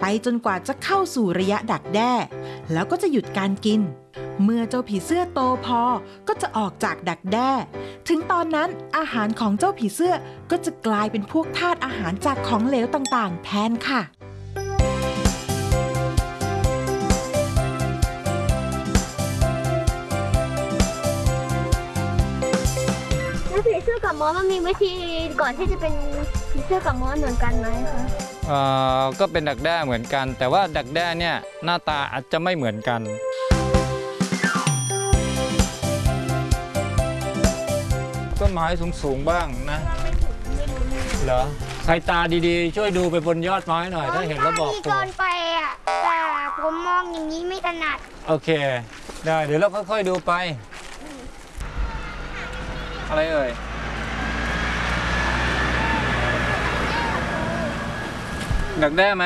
ไปจนกว่าจะเข้าสู่ระยะดักแด้แล้วก็จะหยุดการกินเมื่อเจ้าผีเสื้อโตพอก็จะออกจากดักแด้ถึงตอนนั้นอาหารของเจ้าผีเสื้อก็จะกลายเป็นพวกธาตุอาหารจากของเหลวต่างๆแทนค่ะแล้วผีเสื้อกับมอสมันมีวิธีก่อนที่จะเป็นผีเสื้อกับมอสเหมือนกันไหมคะก็เป็นดักแด้เหมือนกันแต่ว่าดักแด้เนี่ยหน้าตาอาจจะไม่เหมือนกันต้นไม้สูงๆบ้างนะเหรอใครตาดีๆช่วยดูไปบนยอดไม้หน่อยถ้าเห็นแล้วบอกผมก่อนไปอ่ะแต่ผมมองอย่างนี้ไม่ถนัดโอเคได้เดี๋ยวเราค่อยๆดูไปอะไรเอ่ยดักแด้ไหม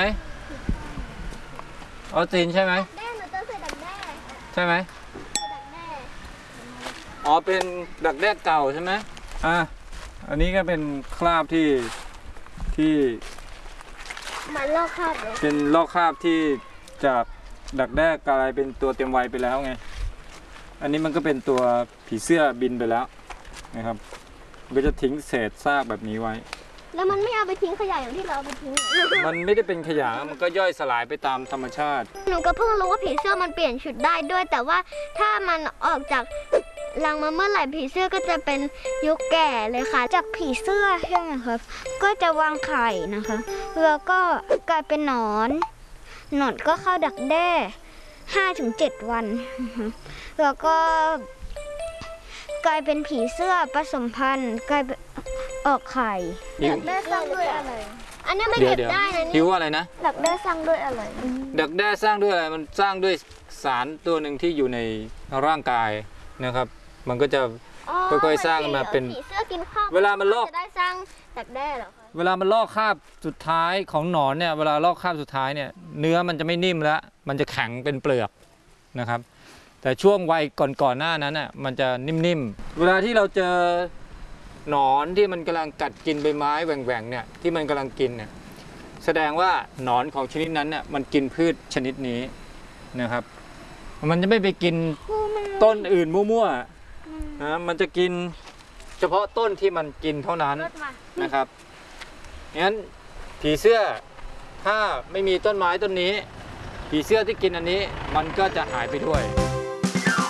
ออสตินใช่ไหมแด้หนูต้องใส่ดักแด้ใช่ไหมดักแด้อ๋อเป็นดักแด้เก่าใช่ไหมอันนี้ก็เป็นคราบที่มันลอกคราบเลยเป็นลอกคราบที่จากดักแด้กลายเป็นตัวเต็มวัยไปแล้วไงอันนี้มันก็เป็นตัวผีเสื้อบินไปแล้วนะครับก็จะทิ้งเศษซากแบบนี้ไว้แล้วมันไม่เอาไปทิ้งขยะอย่างที่เราเอาไปทิ้งมันไม่ได้เป็นขยะมันก็ย่อยสลายไปตามธรรมชาติหนูก็เพิ่งรู้ว่าผีเสื้อมันเปลี่ยนชุดได้ด้วยแต่ว่าถ้ามันออกจากรังมาเมื่อไหร่ผีเสื้อก็จะเป็นยุคแก่เลยค่ะจากผีเสื้อใช่ไหมครับก็จะวางไข่นะคะแล้วก็กลายเป็นหนอนก็เข้าดักแด้5-7 วันแล้วก็กลายเป็นผีเสื้อผสมพันธุ์กลายเป็นออกไข่ดักแด้สร้างด้วยอะไรอันนี้ไม่เก็บได้นะคิดว่าอะไรนะดักแด้สร้างด้วยอะไรดักแด้สร้างด้วยอะไรมันสร้างด้วยสารตัวหนึ่งที่อยู่ในร่างกายนะครับมันก็จะค่อยๆสร้างมาเป็นผีเสื้อกินข้าวเวลามันลอกจะได้สร้างดักแด้เหรอคะเวลามันลอกคราบสุดท้ายของหนอนเนี่ยเวลาลอกคราบสุดท้ายเนี่ยเนื้อมันจะไม่นิ่มแล้วมันจะแข็งเป็นเปลือกนะครับแต่ช่วงวัยก่อนหน้านั้นน่ะมันจะนิ่มๆเวลาที่เราเจอหนอนที่มันกำลังกัดกินใบไม้แหว่งๆเนี่ยที่มันกำลังกินเนี่ยแสดงว่าหนอนของชนิดนั้นเนี่ยมันกินพืชชนิดนี้นะครับมันจะไม่ไปกินต้นอื่นมั่วๆนะมันจะกินเฉพาะต้นที่มันกินเท่านั้นนะครับงั้นผีเสื้อถ้าไม่มีต้นไม้ต้นนี้ผีเสื้อที่กินอันนี้มันก็จะหายไปด้วย